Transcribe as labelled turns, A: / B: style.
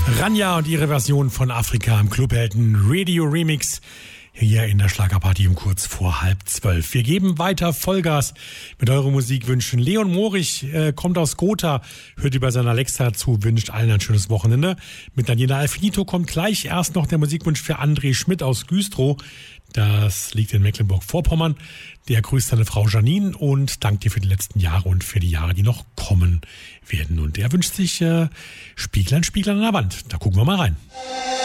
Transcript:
A: Rania und ihre Version von Afrika im Clubhelden Radio Remix. Hier in der Schlagerparty um kurz vor 11:30. Wir geben weiter Vollgas mit euren Musikwünschen. Leon Morich kommt aus Gotha, hört über seine Alexa zu, wünscht allen ein schönes Wochenende. Mit Daniela Alfinito kommt gleich erst noch der Musikwunsch für André Schmidt aus Güstrow. Das liegt in Mecklenburg-Vorpommern. Der grüßt seine Frau Janine und dankt dir für die letzten Jahre und für die Jahre, die noch kommen werden. Und er wünscht sich Spieglein, Spieglein an der Wand. Da gucken wir mal rein.